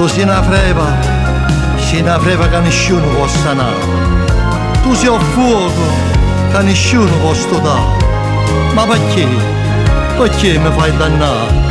Tu sei una freva che nessuno può sanare. Tu sei un fuoco che nessuno può studare. Ma perché? Perché mi fai dannare?